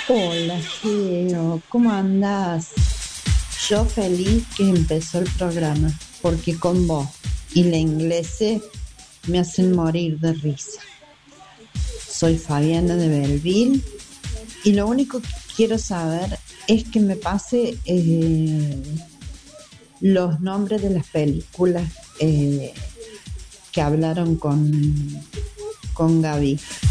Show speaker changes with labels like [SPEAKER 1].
[SPEAKER 1] Hola, Geo, ¿cómo andás? Yo feliz que empezó el programa, porque con vos y la inglese me hacen morir de risa. Soy Fabiana de Belleville y lo único que quiero saber es que me pase los nombres de las películas que hablaron con Gaby.